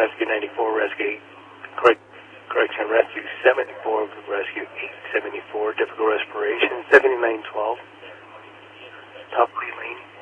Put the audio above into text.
Rescue 94, Rescue, correction, Rescue 74, Rescue 874, difficult respiration, 7912, top lead lane.